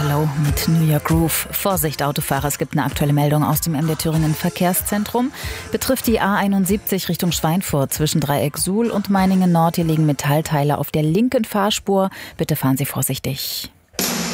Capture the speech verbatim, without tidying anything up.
Low mit New York Groove. Vorsicht, Autofahrer, es gibt eine aktuelle Meldung aus dem M D Thüringen Verkehrszentrum. Betrifft die A einundsiebzig Richtung Schweinfurt zwischen Dreieck Suhl und Meiningen Nord. Hier liegen Metallteile auf der linken Fahrspur. Bitte fahren Sie vorsichtig.